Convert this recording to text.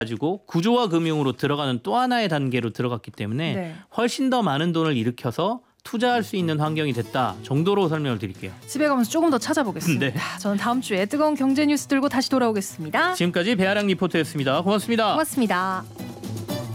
가지고 구조화 금융으로 들어가는 또 하나의 단계로 들어갔기 때문에 네. 훨씬 더 많은 돈을 일으켜서 투자할 수 있는 환경이 됐다 정도로 설명을 드릴게요. 집에 가면서 조금 더 찾아보겠습니다. 네. 저는 다음 주에 뜨거운 경제 뉴스 들고 다시 돌아오겠습니다. 지금까지 배아량 리포터였습니다. 고맙습니다. 고맙습니다.